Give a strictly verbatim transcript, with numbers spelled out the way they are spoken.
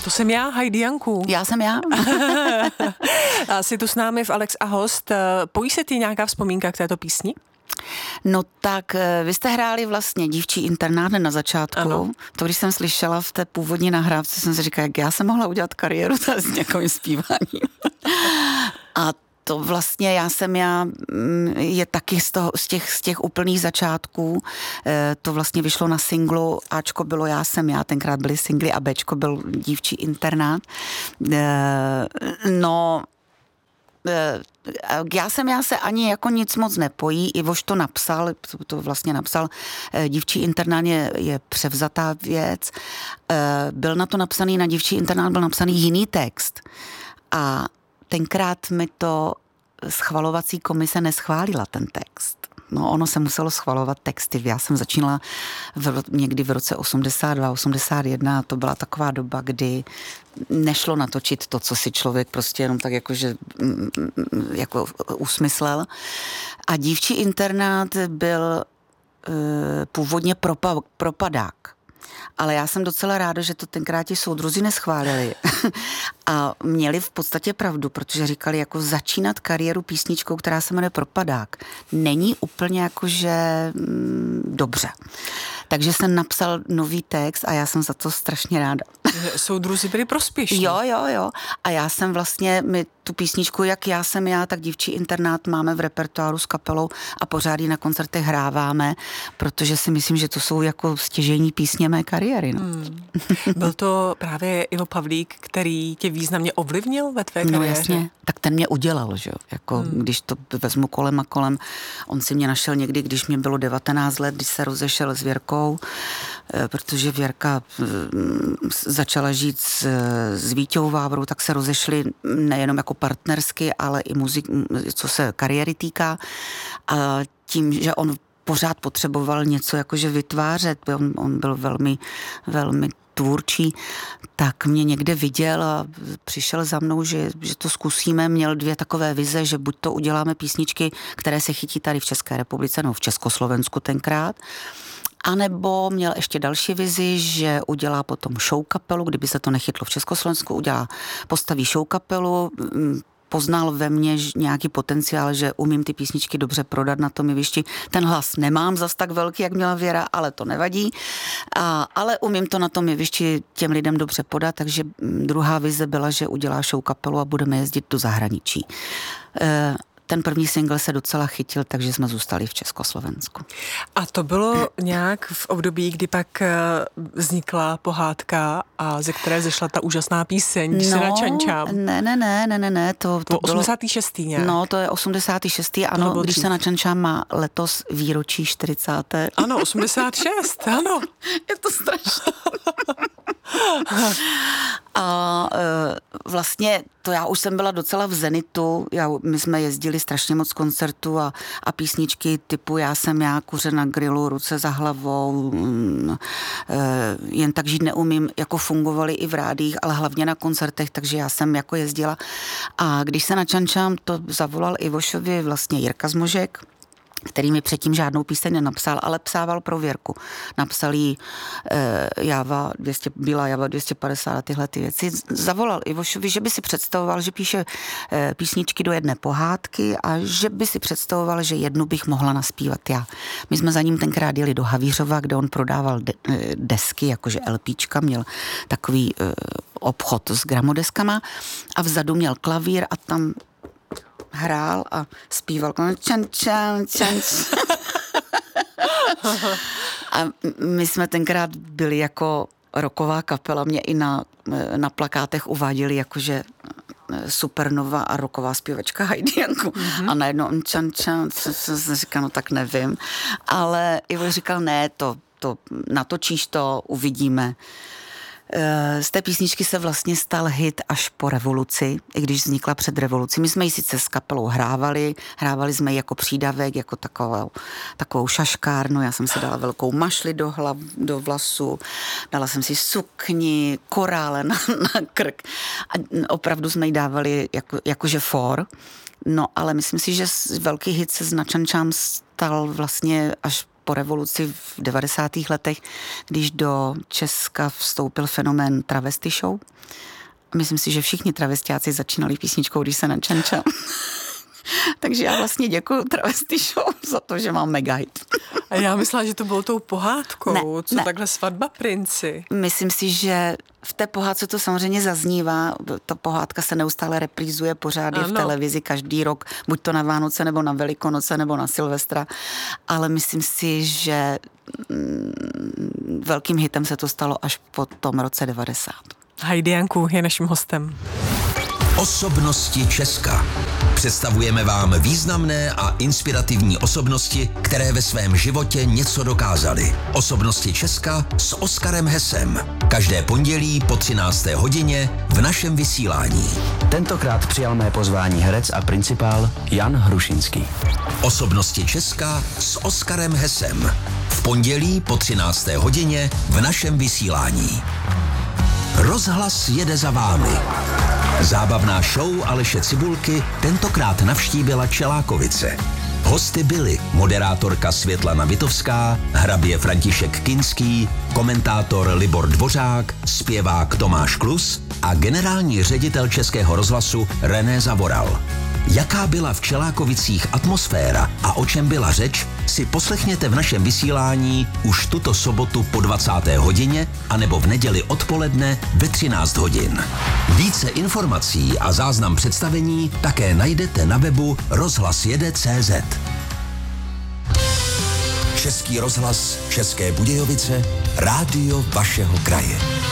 To jsem já, Heidi Janku. Já jsem já. A jsi tu s námi v Alex a host. Pojí se ti nějaká vzpomínka k této písni? No tak, vy jste hráli vlastně Dívčí internát na začátku. Ano. To, když jsem slyšela v té původní nahrávce, jsem si říkala, jak já jsem mohla udělat kariéru s nějakým zpíváním. A to vlastně já jsem já, je taky z, toho, z, těch, z těch úplných začátků, to vlastně vyšlo na singlu, Ačko bylo Já jsem já, tenkrát byly singly a Bčko byl Dívčí internát. No, já jsem já se ani jako nic moc nepojí, Ivoš to napsal, to vlastně napsal, Dívčí internát je, je převzatá věc, byl na to napsaný, na Dívčí internát byl napsaný jiný text a tenkrát mi to schvalovací komise neschválila ten text. No, ono se muselo schvalovat texty. Já jsem začínala v, někdy v roce osmdesát dva, osmdesát jedna a to byla taková doba, kdy nešlo natočit to, co si člověk prostě jenom tak jakože jako usmyslel. A Dívčí internát byl uh, původně propa, propadák. Ale já jsem docela ráda, že to tenkrát ti soudruzi neschválili. A měli v podstatě pravdu, protože říkali, jako začínat kariéru písničkou, která se jmenuje Propadák, není úplně jakože mm, dobře. Takže jsem napsal nový text a já jsem za to strašně ráda. Soudruzi byli prospěšní. Jo, jo, jo. A já jsem vlastně, my tu písničku, jak Já jsem já, tak Dívčí internát máme v repertoáru s kapelou a pořád ji na koncertech hráváme, protože si myslím, že to jsou jako stěžejní písně mé kariéry. No. Hmm. Byl to právě Ivo Pavlík, který tě významně ovlivnil ve tvé kariéře? No jasně, tak ten mě udělal, že jo, jako hmm. když to vezmu kolem a kolem, on si mě našel někdy, když mě bylo devatenáct let, když se rozešel s Věrkou, protože Věrka začala žít s, s Víťou Vávrou, tak se rozešli nejenom jako partnersky, ale i muzik, co se kariéry týká. A tím, že on pořád potřeboval něco jakože vytvářet, on, on byl velmi, velmi tvůrčí, tak mě někde viděl a přišel za mnou, že, že to zkusíme. Měl dvě takové vize, že buď to uděláme písničky, které se chytí tady v České republice, no v Československu tenkrát, anebo měl ještě další vizi, že udělá potom show kapelu, kdyby se to nechytlo v Československu, udělá, postaví show kapelu, poznal ve mně nějaký potenciál, že umím ty písničky dobře prodat na tom jevišti. Ten hlas nemám zas tak velký, jak měla Věra, ale to nevadí. A, ale umím to na tom jevišti těm lidem dobře podat, takže druhá vize byla, že udělá show kapelu a budeme jezdit do zahraničí. E, Ten první single se docela chytil, takže jsme zůstali v Československu. A to bylo nějak v období, kdy pak vznikla pohádka a ze které zešla ta úžasná píseň, když no, se načančám. Ne, ne, ne, ne, ne, ne. To, to, to osmdesát šest nějak. No, to je osmdesát šest Ano, když dřív. Se načančám má letos výročí čtyřicáté Ano, osmdesát šest ano. Je to strašné. A e, vlastně to já už jsem byla docela v zenitu, já, my jsme jezdili strašně moc koncertů a, a písničky typu Já jsem já, Kuře na grilu, Ruce za hlavou, mm, e, Jen tak žít neumím, jako fungovaly i v rádích, ale hlavně na koncertech, takže já jsem jako jezdila. A když se načančám, to zavolal Ivošovi vlastně Jirka Zmožek, který mi předtím žádnou píseň nenapsal, ale psával pro Věrku. Napsal jí e, Java dvě stě, Bílá Java dvě stě padesát a tyhle ty věci. Zavolal Ivošovi, že by si představoval, že píše e, písničky do jedné pohádky a že by si představoval, že jednu bych mohla naspívat já. My jsme za ním tenkrát jeli do Havířova, kde on prodával de, e, desky, jakože LPčka, měl takový e, obchod s gramodeskama a vzadu měl klavír a tam hrál a zpíval čan, čan, čan. A my jsme tenkrát byli jako rocková kapela, mě i na, na plakátech uváděli jakože supernova a rocková zpěvačka Heidi Janku. Mm-hmm. A najednou on čan, čan, jsem říkal, no tak nevím. Ale Ivo říkal, ne, to, to natočíš to, uvidíme. Z té písničky se vlastně stal hit až po revoluci, i když vznikla před revolucí. My jsme ji sice s kapelou hrávali, hrávali jsme ji jako přídavek, jako takovou, takovou šaškárnu, já jsem si dala velkou mašli do, hlav, do vlasu, dala jsem si sukni, korále na, na krk a opravdu jsme ji dávali jako, jakože for. No ale myslím si, že velký hit se s Načančám stal vlastně až po revoluci v devadesátých letech, když do Česka vstoupil fenomén travesty show. Myslím si, že všichni travestiáci začínali písničkou Když se načanča. Takže já vlastně děkuju travesty show za to, že mám mega hit. A já myslela, že to bylo tou pohádkou. Ne, Co ne. takhle Svatba princi? Myslím si, že v té pohádce to samozřejmě zaznívá. Ta pohádka se neustále reprízuje pořád v televizi každý rok, buď to na Vánoce, nebo na Velikonoce, nebo na Silvestra. Ale myslím si, že mm, velkým hitem se to stalo až po tom roce devadesát. Heidi Janku je naším hostem. Osobnosti Česka. Představujeme vám významné a inspirativní osobnosti, které ve svém životě něco dokázaly. Osobnosti Česka s Oskarem Hesem. Každé pondělí po třinácté hodině v našem vysílání. Tentokrát přijal mé pozvání herec a principál Jan Hrušinský. Osobnosti Česka s Oskarem Hesem. V pondělí po třinácté hodině v našem vysílání. Rozhlas jede za vámi. Zábavná show Aleše Cibulky tentokrát navštívila Čelákovice. Hosty byli moderátorka Světlana Vitovská, hrabě František Kinský, komentátor Libor Dvořák, zpěvák Tomáš Klus a generální ředitel Českého rozhlasu René Zavoral. Jaká byla v Čelákovicích atmosféra a o čem byla řeč, si poslechněte v našem vysílání už tuto sobotu po dvacáté hodině anebo v neděli odpoledne ve třináct hodin. Více informací a záznam představení také najdete na webu rozhlas jede tečka cé zet. Český rozhlas České Budějovice, rádio vašeho kraje.